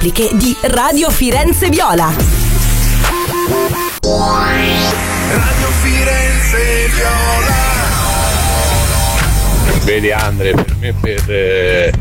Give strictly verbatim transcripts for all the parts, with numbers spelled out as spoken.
repliche di Radio Firenze Viola. Radio Firenze Viola. Vedi Andre, per me per, eh,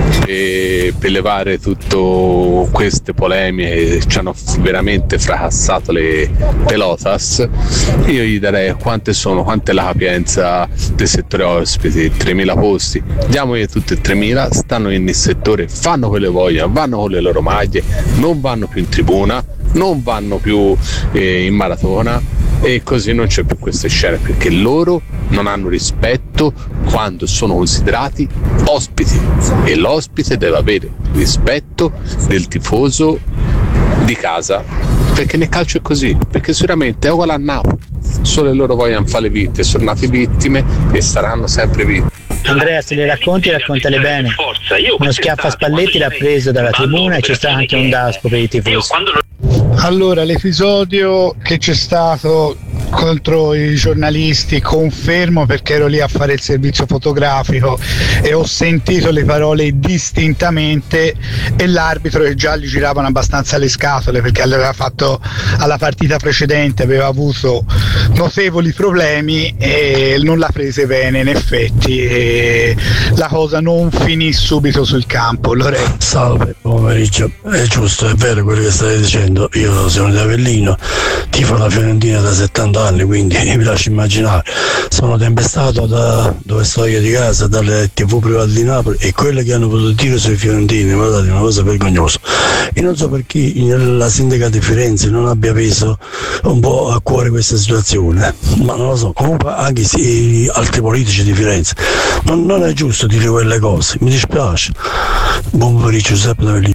eh, per levare tutte queste polemiche ci hanno veramente fracassato le pelotas, io gli darei quante sono, quanta è la capienza del settore ospiti, tremila posti, diamogli tutti e tremila, stanno nel settore, fanno quello che vogliono, vanno con le loro maglie, non vanno più in tribuna, non vanno più eh, in maratona, e così non c'è più queste scene, perché loro non hanno rispetto quando sono considerati ospiti, e l'ospite deve avere rispetto del tifoso di casa, perché nel calcio è così, perché sicuramente è uguale a Napoli, solo e loro vogliono fare le vittime, sono nate vittime e saranno sempre vittime. Andrea, se le racconti, raccontale bene. Uno schiaffo a Spalletti l'ha preso dalla tribuna e c'è stato anche un daspo per i tifosi. Allora, l'episodio che c'è stato contro i giornalisti confermo, perché ero lì a fare il servizio fotografico e ho sentito le parole distintamente, e l'arbitro che già gli giravano abbastanza le scatole perché aveva fatto alla partita precedente, aveva avuto notevoli problemi e non l'ha prese bene in effetti, e la cosa non finì subito sul campo. Lorenzo. Salve, buon pomeriggio. È giusto, è vero quello che stai dicendo. Io sono di Avellino, tifo la Fiorentina da settanta anni, quindi vi lascio immaginare. Sono tempestato da dove sto io di casa, dalle tivù private di Napoli, e quelle che hanno potuto dire sui fiorentini, guardate, è una cosa vergognosa. E non so perché la sindaca di Firenze non abbia preso un po' a cuore questa situazione, ma non lo so. Comunque anche se altri politici di Firenze, non, non è giusto dire quelle cose, mi dispiace. Buon pomeriggio, Giuseppe D'Avellino.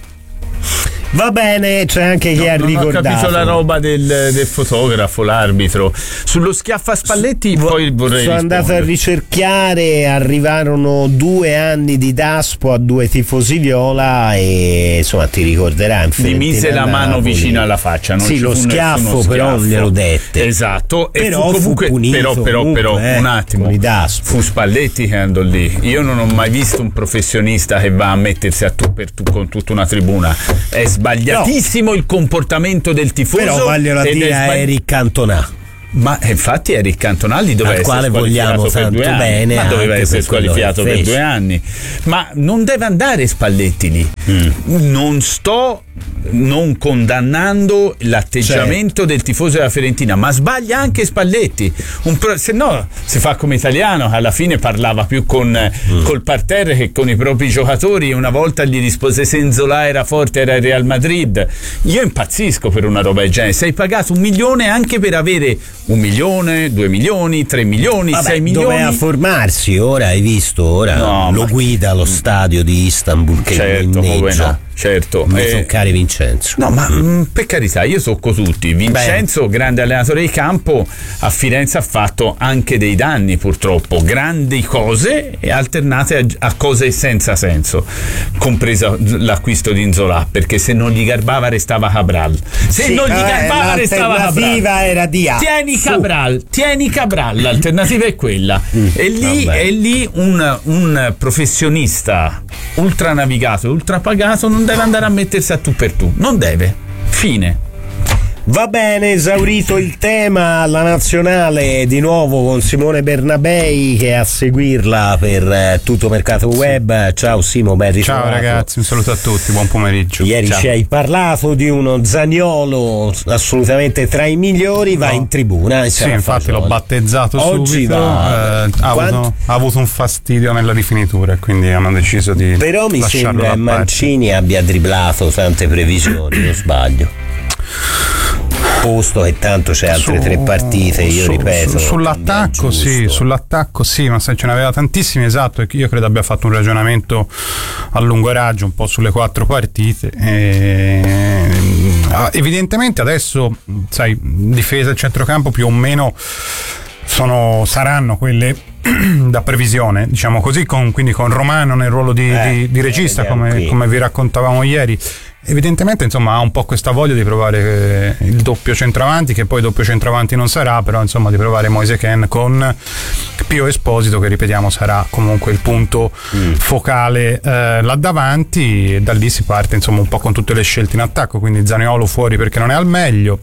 Va bene, c'è anche chi no, ha non ricordato. Ho capito la roba del, del fotografo, l'arbitro. Sullo schiaffo a Spalletti Su, poi vorrei sono rispondere. andato a ricerchiare, arrivarono due anni di daspo a due tifosi viola e insomma ti ricorderai. Gli mise la mano vicino alla faccia. Non sì, ci lo fu schiaffo schiaffo. però glielo dette. Esatto. E però fu comunque, fu punito, però, però, comunque, però eh, un attimo. Fu Spalletti che andò lì. Io non ho mai visto un professionista che va a mettersi a tu per tu con tutta una tribuna. È sbagliatissimo. No. Il comportamento del tifoso, però voglio dire a Eric Cantona. Ma infatti Eric Cantona lì doveva al essere quale vogliamo per tanto due anni, bene, ma doveva essere squalificato per due anni, ma non deve andare Spalletti lì. mm. Non sto non condannando l'atteggiamento certo. del tifoso della Fiorentina, ma sbaglia anche Spalletti. Un pro, se no si fa come Italiano, alla fine parlava più con mm. col parterre che con i propri giocatori. Una volta gli rispose se Nzola era forte era il Real Madrid. Io impazzisco per una roba del genere. Sei pagato un milione anche per avere un milione, due milioni, tre milioni, vabbè, sei milioni. Doveva formarsi, ora hai visto, ora no, lo ma... guida allo stadio di Istanbul che certo, inneggia. Certo, mi eh, toccare Vincenzo. No, ma mm. per carità, io tocco tutti. Vincenzo, beh, grande allenatore di campo, a Firenze ha fatto anche dei danni, purtroppo, grandi cose e alternate a, a cose senza senso, compresa l'acquisto di Nzola, perché se non gli garbava restava Cabral. Se sì, non gli garbava eh, restava Cabral. L'alternativa era Dia. Tieni Cabral, tieni Cabral, l'alternativa è quella. Mm. E lì, è lì un, un professionista ultranavigato, ultrapagato non deve andare a mettersi a tu per tu, non deve, fine. Va bene, esaurito il tema, la nazionale di nuovo con Simone Bernabei che è a seguirla per eh, tutto Mercato Web. Ciao Simo, ben ritrovato. Ciao ragazzi, un saluto a tutti, buon pomeriggio. Ieri Ciao. ci hai parlato di uno Zaniolo assolutamente tra i migliori, va no. in tribuna e sì, infatti l'ho battezzato oggi subito, va. Eh, ha, avuto, ha avuto un fastidio nella rifinitura, quindi hanno deciso di però mi sembra che Mancini abbia dribblato tante previsioni, non sbaglio, posto che tanto c'è altre su, tre partite, io su, ripeto su, sull'attacco sì, sull'attacco sì, ma se ce ne aveva tantissimi, esatto, io credo abbia fatto un ragionamento a lungo raggio un po' sulle quattro partite e, evidentemente adesso sai, difesa e centrocampo più o meno sono, saranno quelle da previsione, diciamo così, con, quindi con Romano nel ruolo di, eh, di, di regista, come, come vi raccontavamo ieri, evidentemente insomma ha un po' questa voglia di provare il doppio centravanti, che poi doppio centravanti non sarà, però insomma di provare Moise Kean con Pio Esposito, che ripetiamo sarà comunque il punto mm. focale eh, là davanti, e da lì si parte insomma un po' con tutte le scelte in attacco, quindi Zaniolo fuori perché non è al meglio.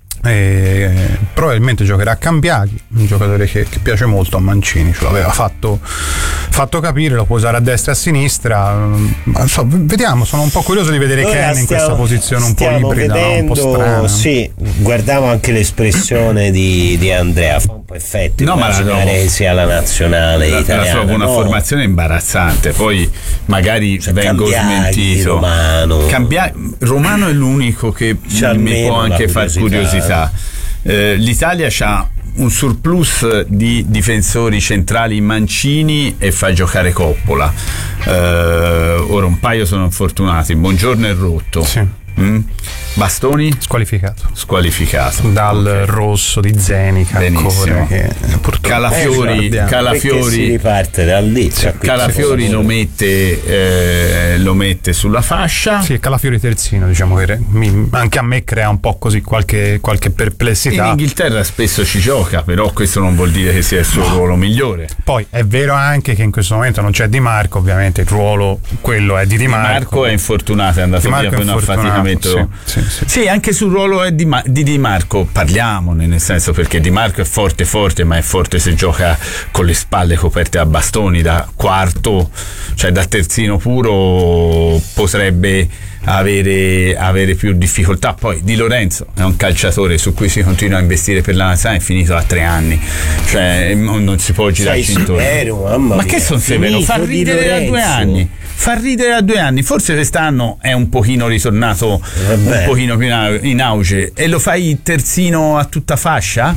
E probabilmente giocherà Cambiaghi, un giocatore che, che piace molto a Mancini, ce l'aveva fatto, fatto capire, lo può usare a destra e a sinistra. Ma so, vediamo, sono un po' curioso di vedere Kean in questa posizione un po' ibrida, vedendo, un po' strana. Sì, guardavo anche l'espressione di, di Andrea, fa un po' effetto no, immaginare no, sia la nazionale la, italiana. La trovo una no. formazione imbarazzante, poi magari cioè, vengo Cambiaghi, smentito. Romano. Cambia- Romano è l'unico che C'è mi può anche far curiosità. Eh, L'Italia ha un surplus di difensori centrali in Mancini e fa giocare Coppola. Eh, ora un paio sono infortunati, Buongiorno è rotto. Sì. Mm? Bastoni? Squalificato. Squalificato. Dal okay. rosso di Zenica. Benissimo. Che Calafiori, eh, Calafiori si riparte da lì. Sì, Calafiori lo mette, eh, lo mette sulla fascia. Sì, Calafiori terzino, diciamo che mi, anche a me crea un po' così qualche, qualche perplessità. In Inghilterra spesso ci gioca, però questo non vuol dire che sia il suo no. ruolo migliore. Poi è vero anche che in questo momento non c'è Di Marco, ovviamente il ruolo quello è di Di Marco. Di Marco è infortunato, è andato via per un affaticamento. Sì, sì, sì. Sì, anche sul ruolo è di, Ma- di Di Marco parliamone, nel senso, perché Di Marco è forte forte, ma è forte se gioca con le spalle coperte a bastoni da quarto, cioè da terzino puro potrebbe avere, avere più difficoltà. Poi Di Lorenzo è un calciatore su cui si continua a investire per la nazionale, è finito a tre anni, cioè non si può girare il cinturino. Ma che sono severo, fa ridere a due anni fa ridere a due anni, forse quest'anno è un pochino ritornato Vabbè. un pochino più in auge, e lo fai terzino a tutta fascia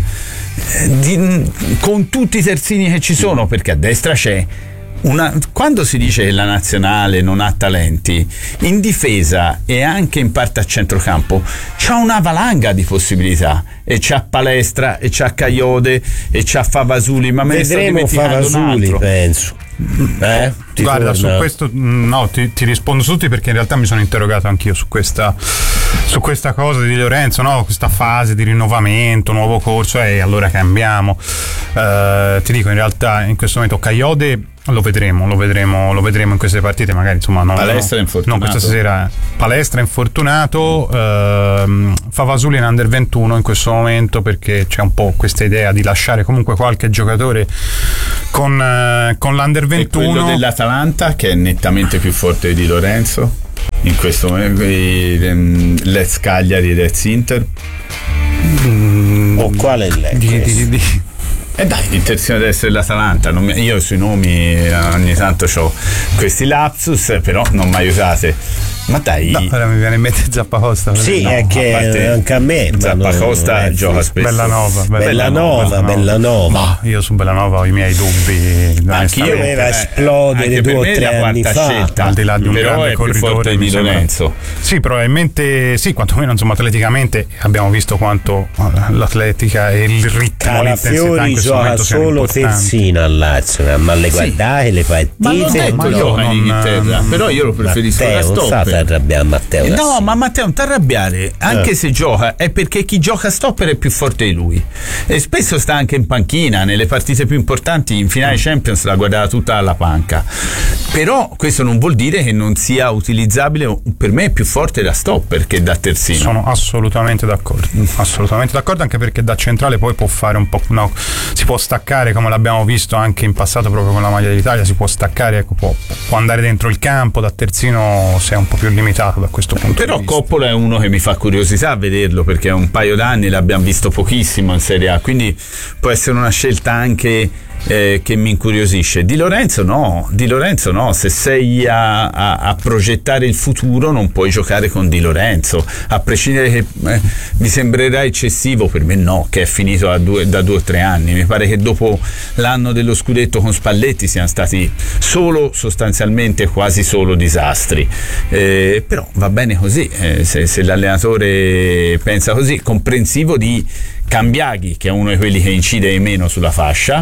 di, con tutti i terzini che ci sono, perché a destra c'è una, quando si dice che la nazionale non ha talenti, in difesa e anche in parte a centrocampo c'ha una valanga di possibilità, e c'ha Palestra e c'ha Caiode e c'ha Favasuli, ma me vedremo ne sto dimenticando Favasuli, un altro. penso eh? Guarda, torna. su questo no, ti, ti rispondo su tutti, perché in realtà mi sono interrogato anch'io su questa su questa cosa di Di Lorenzo, no? Questa fase di rinnovamento, nuovo corso, e allora cambiamo. Uh, ti dico, in realtà in questo momento Caiode lo vedremo, lo vedremo, lo vedremo in queste partite, magari insomma non, Palestra no, infortunato. non questa sera. Palestra infortunato, uh, Favasuli in under ventuno in questo momento, perché c'è un po' questa idea di lasciare comunque qualche giocatore con, uh, con l'under ventuno. E quello dell'Atalanta, che è nettamente più forte di Di Lorenzo in questo momento, l'ex Cagliari ed ex Inter. Mm, o quale è l'ex? Di, di, di. E dai, il terzino destro dell'Atalanta, non mi, io sui nomi ogni tanto ho questi lapsus, però non mi aiutate. Ma dai, no, mi viene in mente Zappacosta. Sì, no, è che a anche a me Zappacosta gioca spesso. Bellanova, Bellanova, Bellanova. Ma io su Bellanova ho i miei dubbi. Anch'io doveva esplodere due o tre anni fa, scelta, al di là di un però grande è più corridore forte di Lorenzo. Sì, probabilmente sì, quantomeno insomma atleticamente abbiamo visto quanto l'atletica e il ritmo, l'intensità in questo momento siano solo importanti. terzino al Lazio, ma le guardate sì. le partite. Ma non detto gioca in Inghilterra, però io lo preferisco da stopper. Arrabbiare Matteo, no, ma Matteo non ti arrabbiare, anche eh. se gioca è perché chi gioca a stopper è più forte di lui, e spesso sta anche in panchina nelle partite più importanti. In finale Champions la guardava tutta alla panca, però questo non vuol dire che non sia utilizzabile. Per me è più forte da stopper che da terzino. Sono assolutamente d'accordo, assolutamente d'accordo, anche perché da centrale poi può fare un po', no, si può staccare, come l'abbiamo visto anche in passato proprio con la maglia dell'Italia, si può staccare, ecco, può, può andare dentro il campo. Da terzino sei un po' più limitato da questo punto però di vista. Coppola è uno che mi fa curiosità a vederlo, perché è un paio d'anni l'abbiamo visto pochissimo in Serie A, quindi può essere una scelta anche eh, che mi incuriosisce. Di Lorenzo no, Di Lorenzo no, se sei a, a, a progettare il futuro non puoi giocare con Di Lorenzo, a prescindere che eh, mi sembrerà eccessivo, per me no, che è finito a due, da due o tre anni. Mi pare che dopo l'anno dello scudetto con Spalletti siano stati solo, sostanzialmente quasi solo disastri, eh, però va bene così, eh, se, se l'allenatore pensa così, comprensivo di Cambiaghi, che è uno di quelli che incide di meno sulla fascia,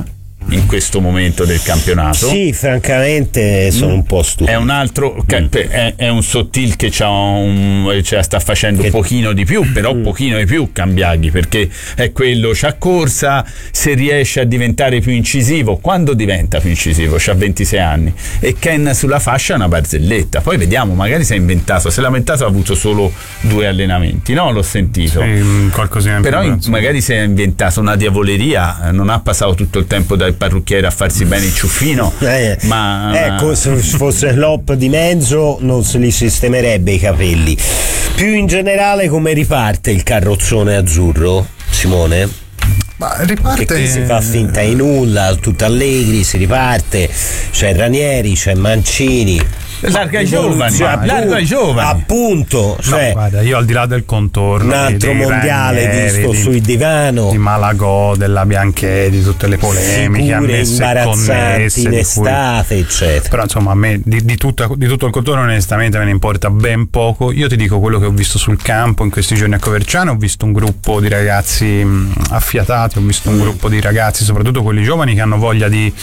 in questo momento del campionato. Sì, francamente sono un po' stupito. È un altro mm. è, è un Sottil che c'ha un, ce la sta facendo un pochino di più, però un pochino di più Cambiaghi, perché è quello, c'ha corsa, se riesce a diventare più incisivo. Quando diventa più incisivo? C'ha ventisei anni, e Ken sulla fascia è una barzelletta. Poi vediamo, magari si è inventato, se l'ha inventato ha avuto solo due allenamenti, no? L'ho sentito, sì, qualcosina in però più, in, magari si è inventato una diavoleria, non ha passato tutto il tempo dal parrucchiere a farsi bene il ciuffino, eh, ma ecco, se fosse l'op di mezzo non se li sistemerebbe i capelli. Più in generale, come riparte il carrozzone azzurro, Simone? Ma riparte, che qui si fa finta di nulla, tutto allegri, si riparte, c'è Ranieri, c'è Mancini, larga ai giovani, larga ai giovani, appunto, cioè, no, guarda, io al di là del contorno, un altro dei mondiale Ranieri, visto di, sul divano, di Malagò, della Bianchetti, di tutte le polemiche ammesse e connesse in estate, cui, eccetera. Però insomma a me di, di, tutta, di tutto il contorno onestamente me ne importa ben poco. Io ti dico quello che ho visto sul campo in questi giorni a Coverciano. Ho visto un gruppo di ragazzi mh, affiatati, ho visto un gruppo di ragazzi, soprattutto quelli giovani, che hanno voglia di,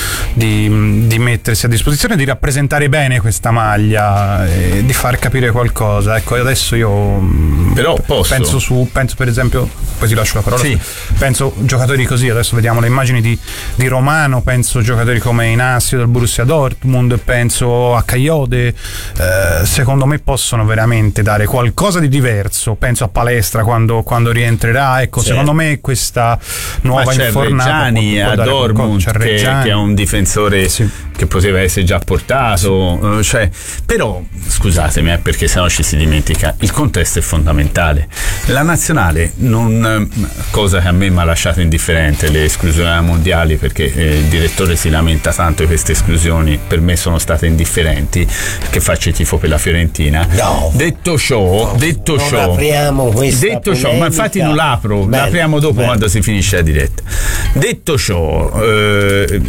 di, di mettersi a disposizione, di rappresentare bene questa maglia e di far capire qualcosa. Ecco, adesso io però posso. penso su penso per esempio, poi ti lascio la parola, sì. penso giocatori così, adesso vediamo le immagini di, di Romano, penso giocatori come Inacio del Borussia Dortmund, penso a Kayode, eh, secondo me possono veramente dare qualcosa di diverso. Penso a Palestra quando, quando rientrerà, ecco, certo. Secondo me questa nuova Ma c'è infornata Reggiani a Dortmund, che, che è un difensore, sì, che poteva essere già portato, sì. Cioè, però scusatemi, eh, perché sennò ci si dimentica, il contesto è fondamentale. La nazionale non, cosa che a me mi ha lasciato indifferente, le esclusioni mondiali, perché eh, il direttore si lamenta tanto di queste esclusioni, per me sono state indifferenti, perché faccio il tifo per la Fiorentina. No. Detto ciò, detto non ciò, apriamo questa detto polemica. ciò, ma infatti non l'apro, bello, l'apriamo dopo, bello, quando si finisce la diretta. Detto ciò, eh,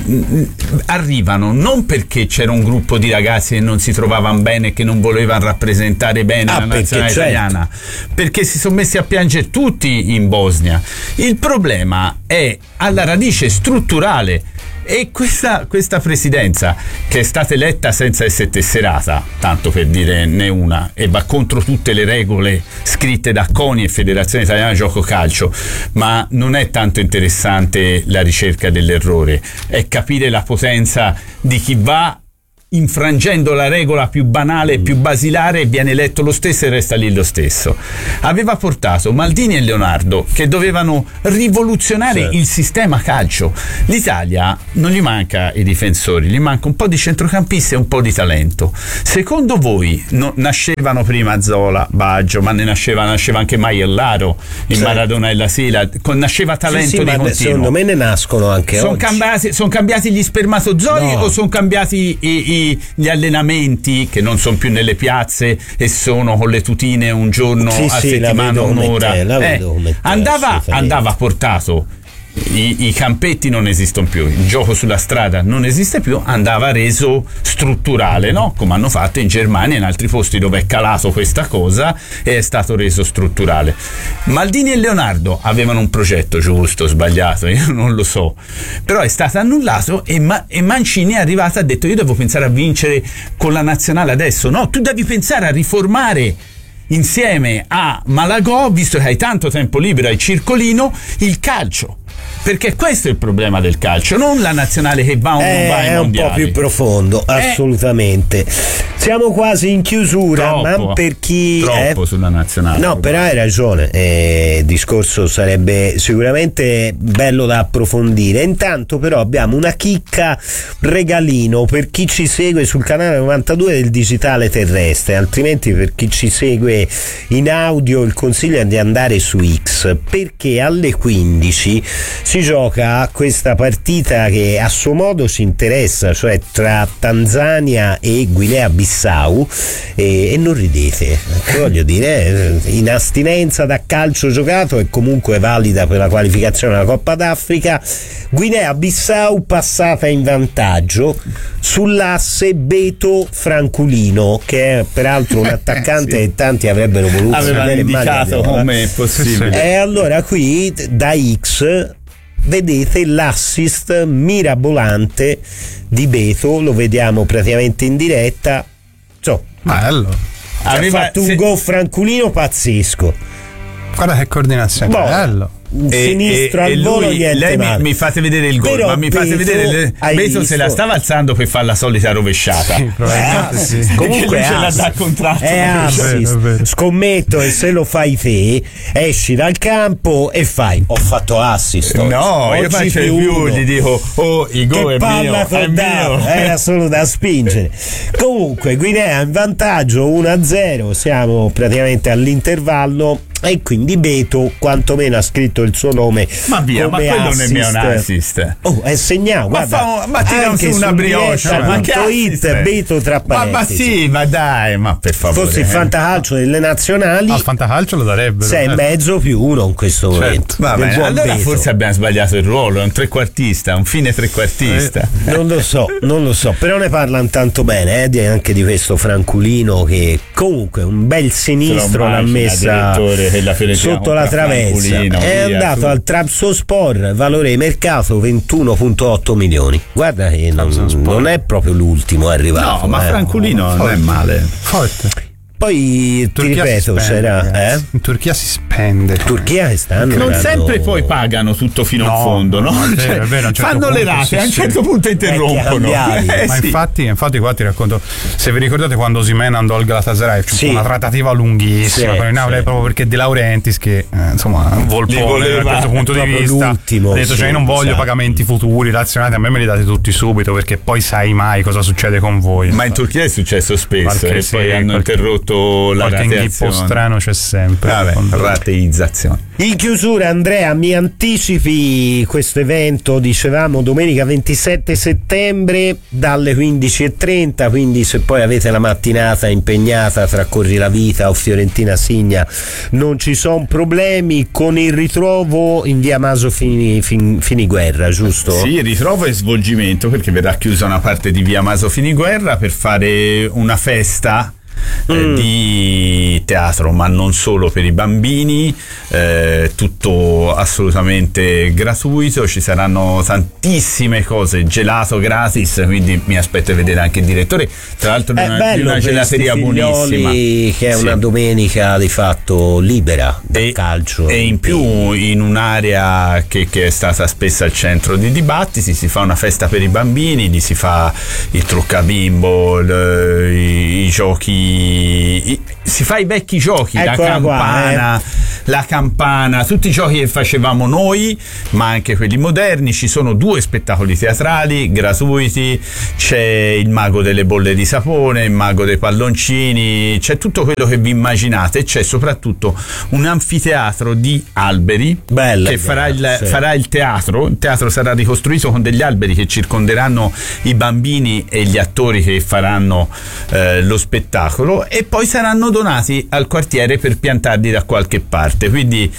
arrivano non perché c'era un gruppo di ragazzi che non si trovavano bene, che non volevano rappresentare bene ah, la nazionale certo. italiana, perché si sono messi a piangere tutti in Bosnia. Il problema è alla radice strutturale, e questa, questa presidenza, che è stata eletta senza essere tesserata, tanto per dire né una, e va contro tutte le regole scritte da CONI e Federazione Italiana Gioco Calcio, ma non è tanto interessante la ricerca dell'errore, è capire la potenza di chi va infrangendo la regola più banale e più basilare, e viene eletto lo stesso e resta lì lo stesso. Aveva portato Maldini e Leonardo, che dovevano rivoluzionare, sì, il sistema calcio. L'Italia non gli manca i difensori, gli manca un po' di centrocampisti e un po' di talento. Secondo voi no, nascevano prima Zola, Baggio, ma ne nasceva, nasceva anche Maiellaro in, sì, Maradona e la Sila, nasceva talento, sì, sì, di continuo. Secondo me ne nascono anche sono oggi. Cambiati, sono cambiati gli spermatozoi, no, o sono cambiati i, i gli allenamenti, che non sono più nelle piazze e sono con le tutine un giorno, sì, a sì, settimana, un'ora? Te, eh, te, andava, andava portato. I, i campetti non esistono più, il gioco sulla strada non esiste più, andava reso strutturale, no? Come hanno fatto in Germania e in altri posti dove è calato questa cosa e è stato reso strutturale. Maldini e Leonardo avevano un progetto, giusto o sbagliato, io non lo so, però è stato annullato, e, Ma- e Mancini è arrivato e ha detto: io devo pensare a vincere con la nazionale adesso. No, tu devi pensare a riformare insieme a Malagò, visto che hai tanto tempo libero, hai Circolino, il calcio. Perché questo è il problema del calcio, non la nazionale che va o non eh, va ai è mondiali. Un po' più profondo, assolutamente. Eh, siamo quasi in chiusura, troppo, ma per chi troppo eh, sulla nazionale. No, però hai ragione, eh, il discorso sarebbe sicuramente bello da approfondire. Intanto però abbiamo una chicca regalino per chi ci segue sul canale novantadue del Digitale Terrestre, altrimenti per chi ci segue in audio il consiglio è di andare su X, perché alle quindici si gioca questa partita che a suo modo ci interessa, cioè tra Tanzania e Guinea-Bissau, e, e non ridete, voglio dire, in astinenza da calcio giocato è comunque valida per la qualificazione alla Coppa d'Africa. Guinea-Bissau passata in vantaggio sull'asse Beto-Franculino, che è peraltro un attaccante sì, che tanti avrebbero voluto avevano indicato come è possibile. E allora qui da X vedete l'assist mirabolante di Beto, lo vediamo praticamente in diretta. So, bello. Ha fatto un se... gol franculino pazzesco. Guarda che coordinazione, boh. bello. Sinistro e, al e volo, lui, niente lei male. Mi, mi fate vedere il gol, ma mi fate vedere le, Beto se la stava alzando per fare la solita rovesciata. Sì, eh, sì. Comunque ce la dà contratto. È assist. Scommetto, e se lo fai te, esci dal campo e fai: ho fatto assist. No, oggi io faccio più, più gli dico: oh, il gol è mio, è mio. Era solo da spingere. Comunque, Guinea in vantaggio uno a zero. Siamo praticamente all'intervallo. E quindi Beto quantomeno ha scritto il suo nome. Ma via, ma quello non è un assist. Oh, è segnato, guarda. Ma, fa, ma tira su una brioche, ma che it, Beto tra parentesi. Ma, ma sì, ma dai, ma per favore. Forse il fantacalcio delle nazionali. Ah, il fantacalcio lo darebbe. sei e mezzo più uno in questo certo. momento. Va bene, allora Beto. Forse abbiamo sbagliato il ruolo, è un trequartista, un fine trequartista. Eh, non lo so, non lo so, però ne parlano tanto bene, eh, anche di questo franculino che comunque un bel sinistro l'ha messa La sotto la traversa, è via, andato su. Al Trabzonspor, valore di mercato ventuno virgola otto milioni. Guarda che non, non è proprio l'ultimo arrivato. No, ma eh. Franculino non è male. Forte. Poi ti ripeto, c'era eh? in Turchia si spende. Turchia che stanno non dando... sempre poi pagano tutto fino no, in fondo, no? no cioè, è vero, a un certo fanno le rate, a un certo punto interrompono. Eh, ma sì. infatti, infatti qua ti racconto, se vi ricordate quando Osimhen andò al Galatasaray, c'è sì. una trattativa lunghissima sì, con il Napoli sì. proprio perché De Laurentiis che eh, insomma Volpone da questo punto di vista l'ultimo, ha detto sì, cioè io non voglio esatto. pagamenti futuri razionati, a me me li date tutti subito perché poi sai mai cosa succede con voi. Ma in Turchia è successo spesso e sì, poi hanno qualche, interrotto la rateizzazione. Un po' strano c'è sempre. Vabbè, rateizzazione. In chiusura, Andrea, mi anticipi questo evento, dicevamo domenica ventisette settembre dalle quindici e trenta, quindi se poi avete la mattinata impegnata tra Corri la Vita o Fiorentina Signa non ci sono problemi, con il ritrovo in via Maso Fini, fin, Finiguerra, giusto? Sì, ritrovo e svolgimento perché verrà chiusa una parte di via Maso Finiguerra per fare una festa Eh, mm. di teatro, ma non solo, per i bambini, eh, tutto assolutamente gratuito, ci saranno tantissime cose, gelato gratis, quindi mi aspetto a vedere anche il direttore, tra l'altro di una, di una gelateria buonissima che è sì. una domenica di fatto libera dal e, calcio e in più in un'area che, che è stata spesso al centro di dibattiti, si fa una festa per i bambini, gli si fa il truccabimbo, il, i, i giochi I, si fa i vecchi giochi, eccola la campana, qua, eh. la campana, tutti i giochi che facevamo noi, ma anche quelli moderni. Ci sono due spettacoli teatrali gratuiti, c'è il mago delle bolle di sapone, il mago dei palloncini, c'è tutto quello che vi immaginate, e c'è soprattutto un anfiteatro di alberi Bella, che farà il, sì. farà il teatro. Il teatro sarà ricostruito con degli alberi che circonderanno i bambini e gli attori che faranno eh, lo spettacolo, e poi saranno donati al quartiere per piantarli da qualche parte. Quindi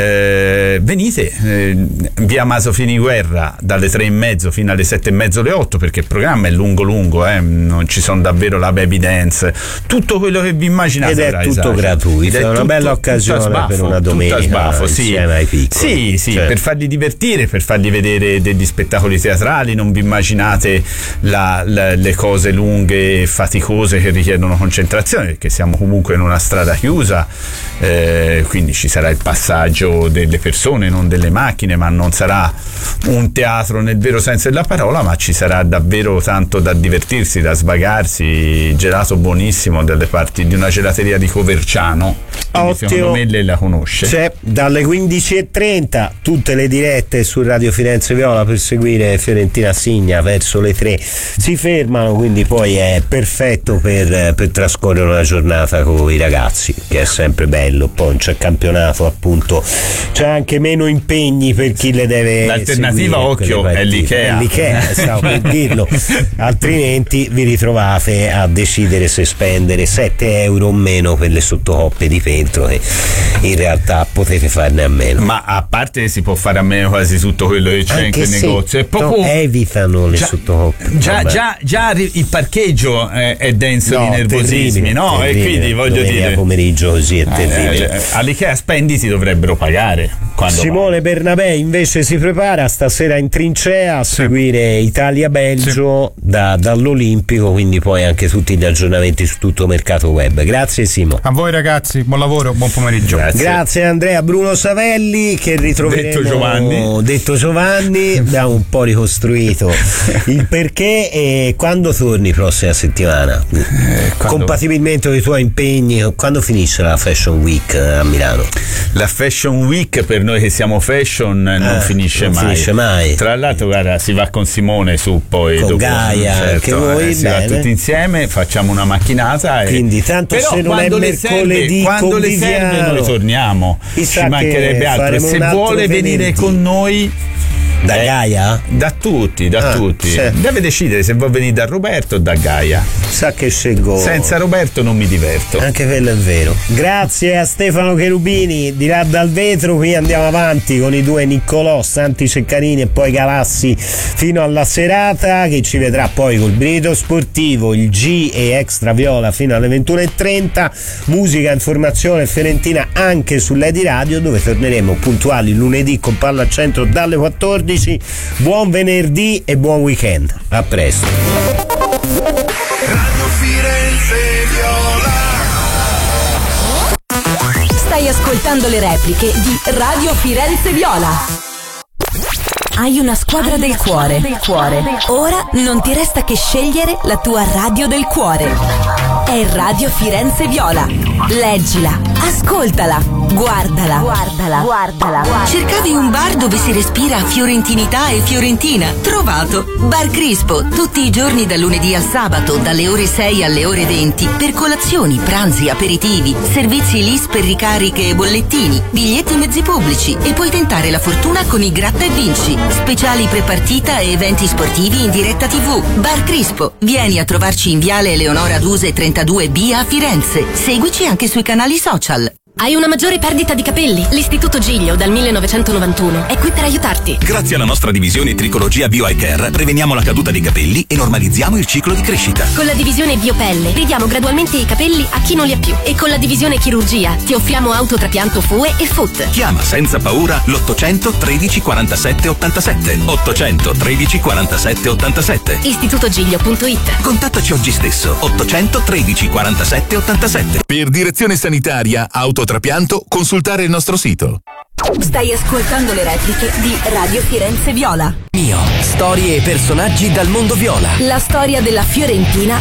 eh, venite, eh, via Maso Finiguerra dalle tre e mezzo fino alle sette e mezzo, le otto, perché il programma è lungo lungo, eh, non ci sono davvero la baby dance, tutto quello che vi immaginate, ed è tutto gratuito, è, è una tutto, bella occasione sbafo, per una domenica sbafo, sì. insieme ai piccoli. Sì, sì, certo. per farli divertire, per fargli vedere degli spettacoli teatrali. Non vi immaginate la, la, le cose lunghe e faticose che richiedono concentrazione, perché siamo comunque in una strada chiusa, eh, quindi ci sarà il passaggio delle persone, non delle macchine, ma non sarà un teatro nel vero senso della parola, ma ci sarà davvero tanto da divertirsi, da svagarsi. Gelato buonissimo delle parti di una gelateria di Coverciano, secondo me lei la conosce. C'è dalle quindici e trenta tutte le dirette su Radio Firenze Viola per seguire Fiorentina Signa verso le tre si fermano, quindi poi è perfetto per, per trascorrere una giornata con i ragazzi, che è sempre bello. Poi c'è campionato, appunto, c'è anche meno impegni per chi le deve l'alternativa occhio è l'Ikea, è l'Ikea stavo per dirlo altrimenti vi ritrovate a decidere se spendere sette euro o meno per le sottocoppe di vetro, e in realtà potete farne a meno. Ma a parte si può fare a meno quasi tutto quello che c'è anche in quel negozio, è proprio... no, evitano le già, sottocoppe. Già, già, già il parcheggio è, è denso no, di nervosismi, terribile, no? terribile. E quindi voglio Domenica dire, pomeriggio così è terribile. Eh, all'Ikea spenditi dovrebbero pagare. Simone Bernabé invece si prepara stasera in trincea a sì. seguire Italia-Belgio sì. da, dall'Olimpico, quindi poi anche tutti gli aggiornamenti su tutto mercato web. Grazie Simo. A voi ragazzi, buon lavoro, buon pomeriggio. Grazie, Grazie Andrea. Bruno Savelli che ritroveremo detto Giovanni, detto Giovanni. Abbiamo un po' ricostruito il perché. E quando torni prossima settimana? Eh, quando... compatibilmente con i tuoi impegni, quando finisce la Fashion Week a Milano? La Fashion Week per noi che siamo fashion non ah, finisce non mai. finisce mai. Tra l'altro guarda, si va con Simone su poi con dopo, Gaia, certo, che voi eh, si va tutti insieme, facciamo una macchinata e... quindi tanto però se non è mercoledì quando le serve noi torniamo, chissà, ci mancherebbe altro. Se vuole venire venerdì. Con noi da eh, Gaia? Da tutti, da ah, tutti. Sì. Deve decidere se vuol venire da Roberto o da Gaia. Sa che scelgo. Senza Roberto non mi diverto. Anche quello è vero. Grazie a Stefano Cherubini di là dal vetro. Qui andiamo avanti con i due Niccolò, Santi Ceccarini e poi Galassi fino alla serata, che ci vedrà poi col Brido Sportivo, il G e Extra Viola fino alle ventuno e trenta. Musica, informazione fiorentina anche su Lady Radio, dove torneremo puntuali lunedì con Palla al Centro dalle quattordici. Buon venerdì e buon weekend. A presto. Radio Firenze Viola. Stai ascoltando le repliche di Radio Firenze Viola. Hai una squadra Hai del, una cuore. squadra del cuore. Ora non ti resta che scegliere la tua radio del cuore. È Radio Firenze Viola. Leggila, ascoltala, guardala, guardala, guardala. Cercavi un bar dove si respira fiorentinità e fiorentina? Trovato! Bar Crispo, tutti i giorni dal lunedì al sabato, dalle ore sei alle ore venti, per colazioni, pranzi, aperitivi, servizi L I S per ricariche e bollettini, biglietti mezzi pubblici e puoi tentare la fortuna con i Gratta e Vinci, speciali prepartita e eventi sportivi in diretta tivù. Bar Crispo, vieni a trovarci in Viale Eleonora Duse trentadue B a Firenze. Seguici anche sui canali social. Hai una maggiore perdita di capelli? L'Istituto Giglio dal millenovecentonovantuno è qui per aiutarti. Grazie alla nostra divisione Tricologia Bio Eye Care preveniamo la caduta dei capelli e normalizziamo il ciclo di crescita. Con la divisione Biopelle ridiamo gradualmente i capelli a chi non li ha più. E con la divisione Chirurgia ti offriamo autotrapianto F U E e F U T. Chiama senza paura l'ottocento tredici quarantasette ottantasette. ottocento tredici quarantasette ottantasette. istitutogiglio punto it. Contattaci oggi stesso. ottocento tredici quarantasette ottantasette. Per direzione sanitaria autotrapianto consultare il nostro sito. Stai ascoltando le repliche di Radio Firenze Viola. Mio, storie e personaggi dal mondo viola. La storia della Fiorentina